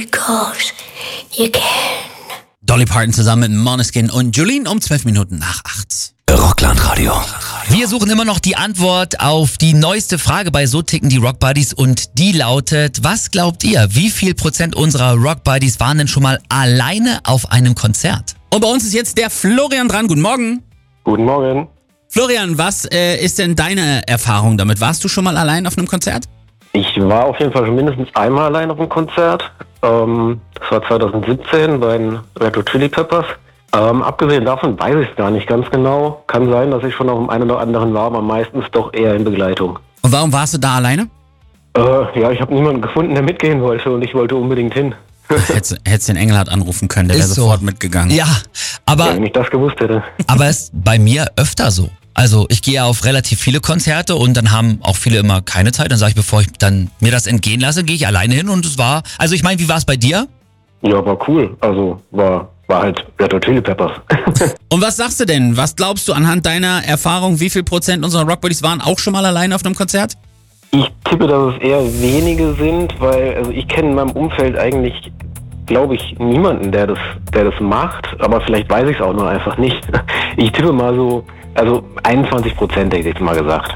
Because you can. Dolly Parton zusammen mit Måneskin und Jolene um 12 Minuten nach 8. Rockland-Radio. Wir suchen immer noch die Antwort auf die neueste Frage bei So ticken die Rock Buddies und die lautet, was glaubt ihr, wie viel Prozent unserer Rock Buddies waren denn schon mal alleine auf einem Konzert? Und bei uns ist jetzt der Florian dran. Guten Morgen. Guten Morgen. Florian, was ist denn deine Erfahrung damit? Warst du schon mal allein auf einem Konzert? Ich war auf jeden Fall schon mindestens einmal allein auf einem Konzert. Das war 2017 bei den Red Hot Chili Peppers. Abgesehen davon weiß ich es gar nicht ganz genau. Kann sein, dass ich schon auf dem einen oder anderen war, aber meistens doch eher in Begleitung. Und warum warst du da alleine? Ja, ich habe niemanden gefunden, der mitgehen wollte und ich wollte unbedingt hin. Hättest den Engelhardt anrufen können, der wäre Ist so. sofort mitgegangen. Ja, Ja, wenn ich das gewusst hätte. aber es ist bei mir öfter so. Also ich gehe auf relativ viele Konzerte und dann haben auch viele immer keine Zeit. Dann sage ich, bevor ich dann mir das entgehen lasse, gehe ich alleine hin und es war... Also ich meine, wie war es bei dir? Ja, war cool. Also war halt Red Hot Chili Peppers. Und was sagst du denn? Was glaubst du anhand deiner Erfahrung, wie viel Prozent unserer Rockbuddies waren auch schon mal alleine auf einem Konzert? Ich tippe, dass es eher wenige sind, weil also ich kenne in meinem Umfeld eigentlich, glaube ich, niemanden, der das macht. Aber vielleicht weiß ich es auch nur einfach nicht. Ich tippe mal so, also 21%, hätte ich jetzt mal gesagt.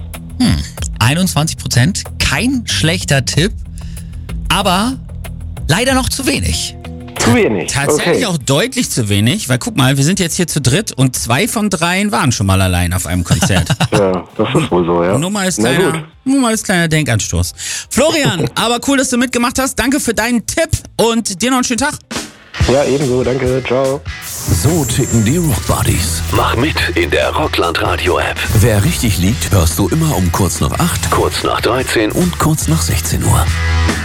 21%, kein schlechter Tipp, aber leider noch zu wenig. Zu wenig. Tatsächlich Okay. auch deutlich zu wenig, weil guck mal, wir sind jetzt hier zu dritt und 2 von 3 waren schon mal allein auf einem Konzert. Ja, das ist wohl so, ja. Nur mal als Na gut. kleiner Denkanstoß. Florian, aber cool, dass du mitgemacht hast. Danke für deinen Tipp und dir noch einen schönen Tag. Ja, ebenso. Danke. Ciao. So ticken die Rock Buddies. Mach mit in der Rockland-Radio-App. Wer richtig liegt, hörst du immer um kurz nach 8, Kurz nach 13 und kurz nach 16 Uhr.